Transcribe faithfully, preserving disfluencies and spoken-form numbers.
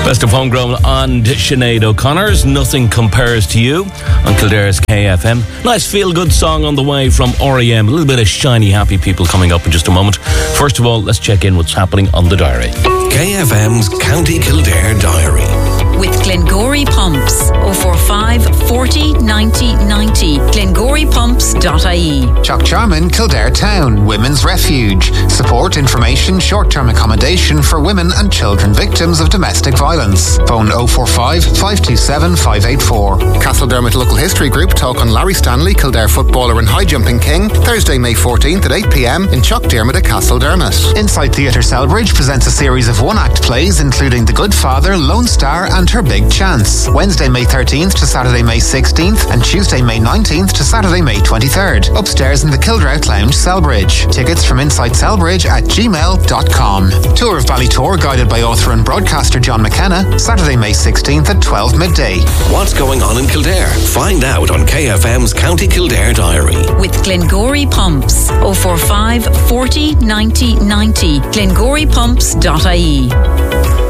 Best of Homegrown and Sinead O'Connor's Nothing Compares to You on Kildare's K F M. Nice feel-good song on the way from R E M. A little bit of shiny, happy people coming up in just a moment. First of all, let's check in what's happening on the diary. K F M's County Kildare Diary. With Glengory Pumps. oh four five, forty, ninety, ninety. glengory pumps dot I E. Chuck Jarman, Kildare Town, Women's Refuge. Support, information, short-term accommodation for women and children victims of domestic violence. Phone oh four five, five two seven, five eight four. Castledermot Local History Group talk on Larry Stanley, Kildare footballer and high jumping king, Thursday, May fourteenth at eight p m in Chuck Dermot at Castledermot. Inside Theatre Selbridge presents a series of one-act plays including The Good Father, Lone Star and Her Big Chance. Wednesday, May thirteenth to Saturday, May sixteenth and Tuesday, May nineteenth to Saturday, May twenty-third. Upstairs in the Kildare Lounge, Selbridge. Tickets from inside selbridge at gmail dot com. Tour of Ballytour guided by author and broadcaster John McKenna. Saturday, May sixteenth at twelve midday. What's going on in Kildare? Find out on K F M's County Kildare Diary. With Glengory Pumps. oh four five, forty, ninety, ninety. glengory pumps dot I E.